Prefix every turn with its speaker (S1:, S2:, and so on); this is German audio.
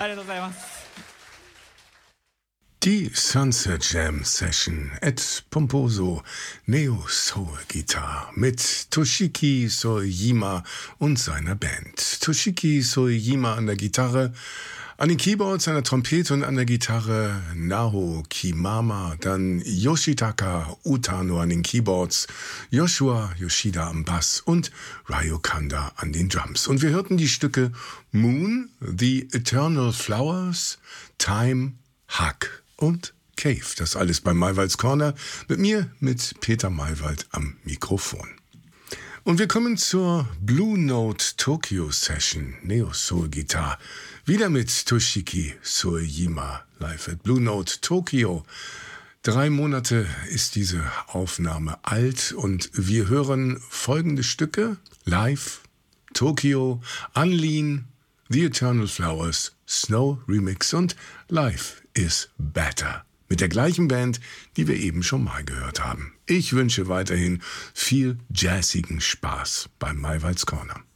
S1: Die Sunset Jam Session et Pomposo Neo Soul Guitar mit Toshiki Soejima und seiner Band. Toshiki Soejima an der Gitarre, an den Keyboards, an der Trompete und an der Gitarre Naho Kimama, dann Yoshitaka Utano an den Keyboards, Joshua Yoshida am Bass und Ryo Kanda an den Drums. Und wir hörten die Stücke Moon, The Eternal Flowers, Time, Hug und Cave. Das alles bei Maywalds Corner mit mir, mit Peter Maywald am Mikrofon. Und wir kommen zur Blue Note Tokyo Session, Neo Soul Guitar. Wieder mit Toshiki Soejima, live at Blue Note Tokyo. 3 Monate ist diese Aufnahme alt und wir hören folgende Stücke. Live, Tokyo, Unlean, The Eternal Flowers, Snow Remix und Life is Better. Mit der gleichen Band, die wir eben schon mal gehört haben. Ich wünsche weiterhin viel jazzigen Spaß beim Maywalds Corner.